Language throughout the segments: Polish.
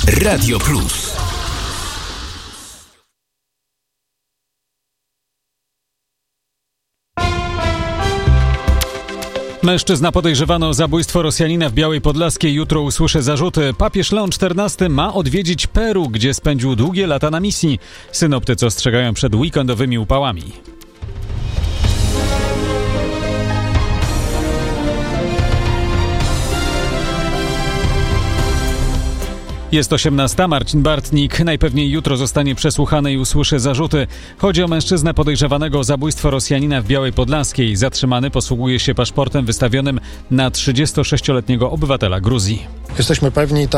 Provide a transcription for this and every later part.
Radio Plus. Mężczyzna podejrzewany o zabójstwo Rosjanina w Białej Podlaskiej jutro usłyszy zarzuty. Papież Leon XIV ma odwiedzić Peru, gdzie spędził długie lata na misji. Synoptycy ostrzegają przed weekendowymi upałami. Jest 18. Marcin Bartnik. Najpewniej jutro zostanie przesłuchany i usłyszy zarzuty. Chodzi o mężczyznę podejrzewanego o zabójstwo Rosjanina w Białej Podlaskiej. Zatrzymany posługuje się paszportem wystawionym na 36-letniego obywatela Gruzji. Jesteśmy pewni,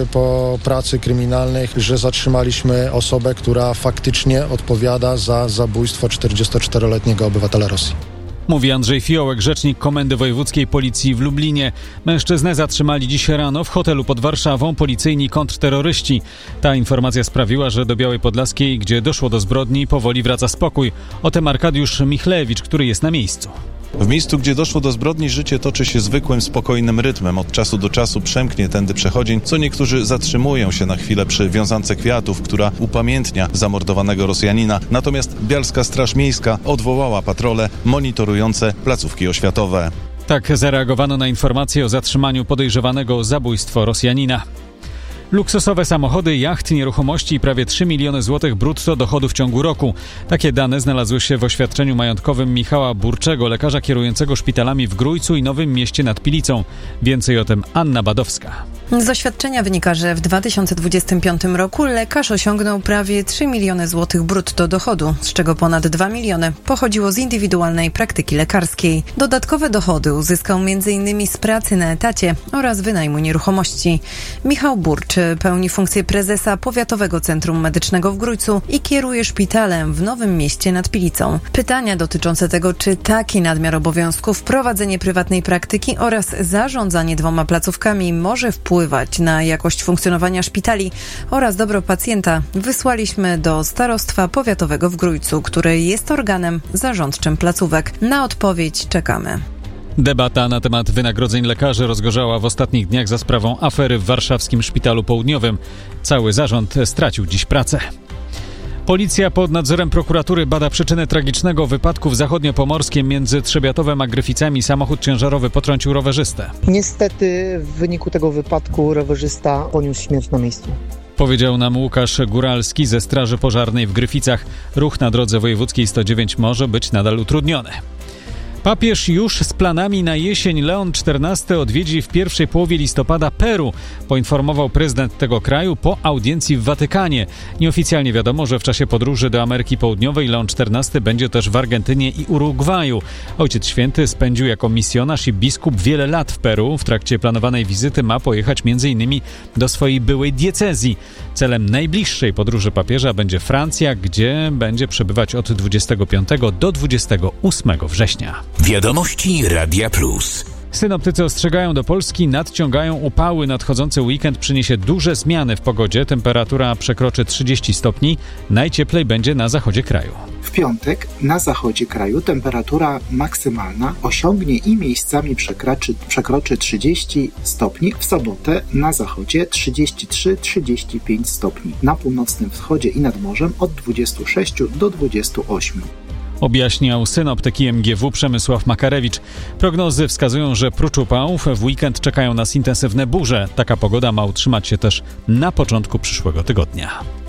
po pracy kryminalnej, że zatrzymaliśmy osobę, która faktycznie odpowiada za zabójstwo 44-letniego obywatela Rosji. Mówi Andrzej Fiołek, rzecznik Komendy Wojewódzkiej Policji w Lublinie. Mężczyznę zatrzymali dziś rano w hotelu pod Warszawą policyjni kontrterroryści. Ta informacja sprawiła, że do Białej Podlaskiej, gdzie doszło do zbrodni, powoli wraca spokój. O tym Arkadiusz Michlewicz, który jest na miejscu. W miejscu, gdzie doszło do zbrodni, życie toczy się zwykłym, spokojnym rytmem. Od czasu do czasu przemknie tędy przechodzień, co niektórzy zatrzymują się na chwilę przy wiązance kwiatów, która upamiętnia zamordowanego Rosjanina. Natomiast Bialska Straż Miejska odwołała patrole monitorujące placówki oświatowe. Tak zareagowano na informację o zatrzymaniu podejrzewanego o zabójstwo Rosjanina. Luksusowe samochody, jachty, nieruchomości i prawie 3 miliony złotych brutto dochodu w ciągu roku. Takie dane znalazły się w oświadczeniu majątkowym Michała Burczego, lekarza kierującego szpitalami w Grójcu i Nowym Mieście nad Pilicą. Więcej o tym Anna Badowska. Z oświadczenia wynika, że w 2025 roku lekarz osiągnął prawie 3 miliony złotych brutto dochodu, z czego ponad 2 miliony pochodziło z indywidualnej praktyki lekarskiej. Dodatkowe dochody uzyskał m.in. z pracy na etacie oraz wynajmu nieruchomości. Michał Burcz pełni funkcję prezesa Powiatowego Centrum Medycznego w Grójcu i kieruje szpitalem w Nowym Mieście nad Pilicą. Pytania dotyczące tego, czy taki nadmiar obowiązków, prowadzenie prywatnej praktyki oraz zarządzanie 2 placówkami może wpływać na jakość funkcjonowania szpitali oraz dobro pacjenta, wysłaliśmy do Starostwa Powiatowego w Grójcu, które jest organem zarządczym placówek. Na odpowiedź czekamy. Debata na temat wynagrodzeń lekarzy rozgorzała w ostatnich dniach za sprawą afery w warszawskim Szpitalu Południowym. Cały zarząd stracił dziś pracę. Policja pod nadzorem prokuratury bada przyczynę tragicznego wypadku w Zachodniopomorskiem między Trzebiatowem a Gryficami. Samochód ciężarowy potrącił rowerzystę. Niestety w wyniku tego wypadku rowerzysta poniósł śmierć na miejscu. Powiedział nam Łukasz Góralski ze Straży Pożarnej w Gryficach. Ruch na drodze wojewódzkiej 109 może być nadal utrudniony. Papież już z planami na jesień. Leon XIV odwiedzi w pierwszej połowie listopada Peru, poinformował prezydent tego kraju po audiencji w Watykanie. Nieoficjalnie wiadomo, że w czasie podróży do Ameryki Południowej Leon XIV będzie też w Argentynie i Urugwaju. Ojciec Święty spędził jako misjonarz i biskup wiele lat w Peru. W trakcie planowanej wizyty ma pojechać m.in. do swojej byłej diecezji. Celem najbliższej podróży papieża będzie Francja, gdzie będzie przebywać od 25 do 28 września. Wiadomości Radia Plus. Synoptycy ostrzegają, do Polski nadciągają upały. Nadchodzący weekend przyniesie duże zmiany w pogodzie. Temperatura przekroczy 30 stopni. Najcieplej będzie na zachodzie kraju. W piątek na zachodzie kraju temperatura maksymalna osiągnie i miejscami przekroczy 30 stopni. W sobotę na zachodzie 33-35 stopni. Na północnym wschodzie i nad morzem od 26 do 28. Objaśniał synoptyk IMGW Przemysław Makarewicz. Prognozy wskazują, że prócz upałów w weekend czekają nas intensywne burze. Taka pogoda ma utrzymać się też na początku przyszłego tygodnia.